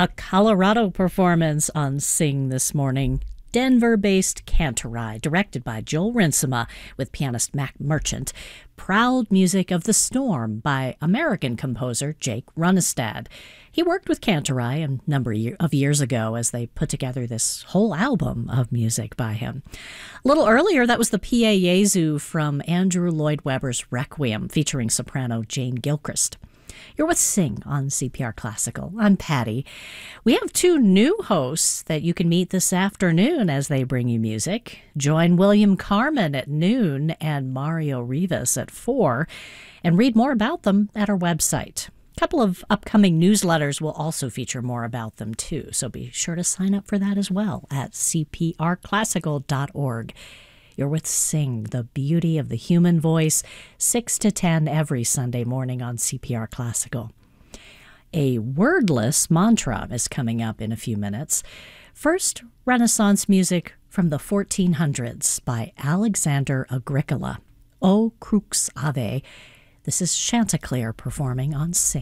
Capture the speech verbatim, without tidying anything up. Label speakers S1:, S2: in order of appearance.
S1: A Colorado performance on Sing this morning. Denver-based Cantorai, directed by Joel Rinsema with pianist Mac Merchant. Proud music of The Storm by American composer Jake Runestad. He worked with Cantorai a number of years ago as they put together this whole album of music by him. A little earlier, that was the Pie Jesu from Andrew Lloyd Webber's Requiem, featuring soprano Jane Gilchrist. You're with Sing on C P R Classical. I'm Patty. We have two new hosts that you can meet this afternoon as they bring you music. Join William Carmen at noon and Mario Rivas at four, and read more about them at our website. A couple of upcoming newsletters will also feature more about them too, so be sure to sign up for that as well at c p r classical dot org. You're with Sing, the beauty of the human voice, six to ten every Sunday morning on C P R Classical. A wordless mantra is coming up in a few minutes. First, Renaissance music from the fourteen hundreds by Alexander Agricola. O Crux Ave. This is Chanticleer performing on Sing.